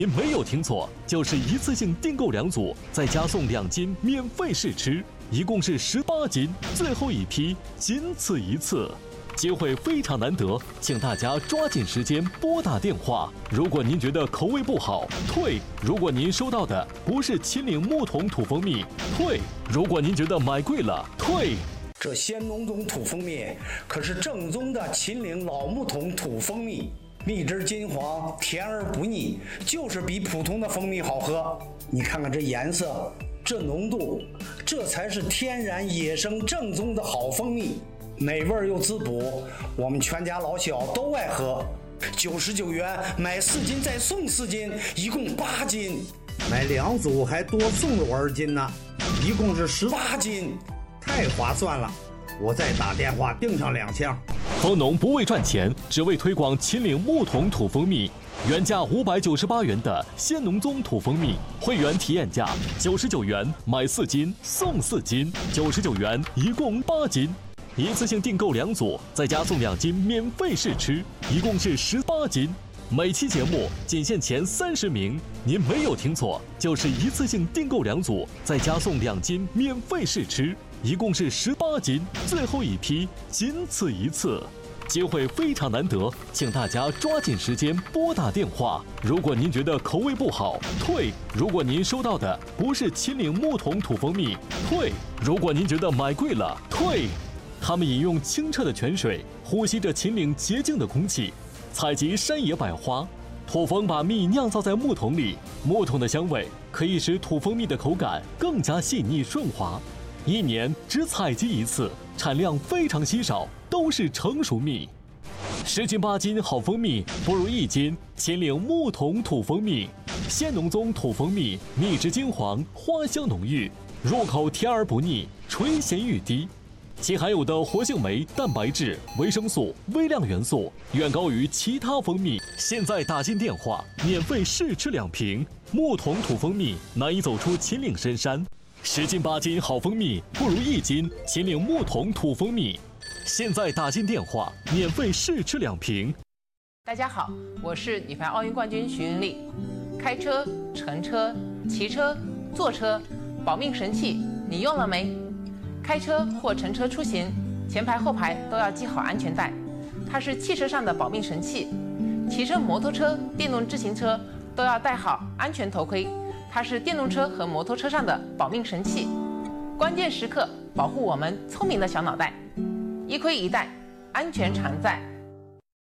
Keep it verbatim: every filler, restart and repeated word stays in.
您没有听错，就是一次性订购两组，再加送两斤免费试吃，一共是十八斤，最后一批仅此一次。机会非常难得，请大家抓紧时间拨打电话。如果您觉得口味不好，退；如果您收到的不是秦岭木桶土蜂蜜，退；如果您觉得买贵了，退。 这仙农种土蜂蜜可是正宗的秦岭老木桶土蜂蜜，蜜汁金黄，甜而不腻，就是比普通的蜂蜜好喝。你看看这颜色，这浓度，这才是天然野生正宗的好蜂蜜。美味又滋补，我们全家老小都爱喝。九十九元买四斤再送四斤，一共八斤。 买两组还多送了我二斤呢，一共是十八斤， 太划算了。我再打电话订上两箱。 蜂农不为赚钱，只为推广秦岭木桶土蜂蜜。原价五百九十八元的仙农宗土蜂蜜，会员体验价九十九元买四斤送四斤，九十九元一共八斤。一次性订购两组，再加送两斤免费试吃，一共是十八斤。每期节目仅限前三十名，您没有听错，就是一次性订购两组，再加送两斤免费试吃，一共是十八斤，最后一批仅此一次。机会非常难得，请大家抓紧时间拨打电话。如果您觉得口味不好，退；如果您收到的不是秦岭木桶土蜂蜜，退；如果您觉得买贵了，退。他们饮用清澈的泉水，呼吸着秦岭洁净的空气，采集山野百花。土蜂把蜜酿造在木桶里，木桶的香味可以使土蜂蜜的口感更加细腻顺滑。一年只采集一次，产量非常稀少，都是成熟蜜。十斤八斤好蜂蜜，不如一斤秦岭木桶土蜂蜜。仙农宗土蜂蜜，蜜汁金黄，花香浓郁，入口甜而不腻，垂涎欲滴。其含有的活性酶、蛋白质、维生素、微量元素远高于其他蜂蜜。现在打进电话，免费试吃两瓶。木桶土蜂蜜难以走出秦岭深山，十斤八斤好蜂蜜不如一斤秦岭木桶土蜂蜜。现在打进电话，免费试吃两瓶。 大家好，我是女排奥运冠军徐云丽。开车、乘车、骑车、坐车，保命神器你用了没？开车或乘车出行，前排后排都要系好安全带，它是汽车上的保命神器。骑车、摩托车、电动自行车都要戴好安全头盔，它是电动车和摩托车上的保命神器。关键时刻保护我们聪明的小脑袋，一盔一带，安全常在。